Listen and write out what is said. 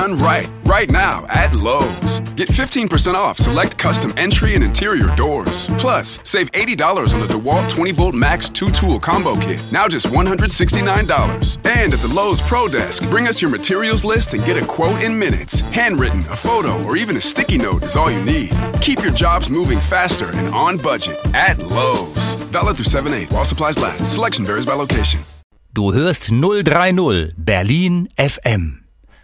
Done right now at Lowe's. Get 15% off select custom entry and interior doors. Plus, save $80 on the DeWalt 20-volt Max 2-tool combo kit. Now just $169. And at the Lowe's Pro Desk, bring us your materials list and get a quote in minutes. Handwritten, a photo, or even a sticky note is all you need. Keep your jobs moving faster and on budget at Lowe's. Valid through 7/8 while supplies last. Selection varies by location. Du hörst 030 Berlin FM.